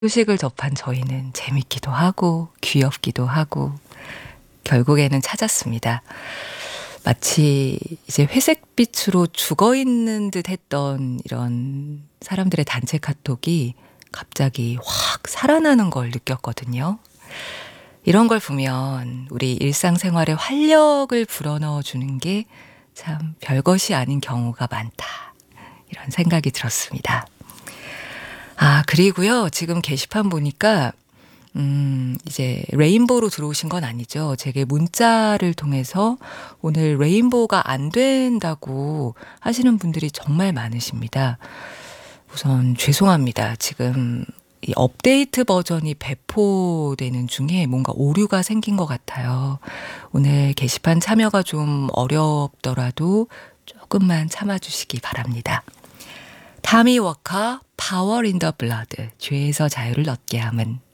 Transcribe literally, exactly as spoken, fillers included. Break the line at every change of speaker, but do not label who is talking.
소식을 접한 저희는 재밌기도 하고 귀엽기도 하고 결국에는 찾았습니다. 마치 이제 회색빛으로 죽어있는 듯 했던 이런 사람들의 단체 카톡이 갑자기 확 살아나는 걸 느꼈거든요. 이런 걸 보면 우리 일상생활에 활력을 불어넣어 주는 게 참 별것이 아닌 경우가 많다. 이런 생각이 들었습니다. 아, 그리고요. 지금 게시판 보니까 음 이제 레인보우로 들어오신 건 아니죠. 제게 문자를 통해서 오늘 레인보우가 안 된다고 하시는 분들이 정말 많으십니다. 우선 죄송합니다. 지금 이 업데이트 버전이 배포되는 중에 뭔가 오류가 생긴 것 같아요. 오늘 게시판 참여가 좀 어렵더라도 조금만 참아 주시기 바랍니다. 타미 워커 파워 인 더 블러드, 죄에서 자유를 얻게 함은.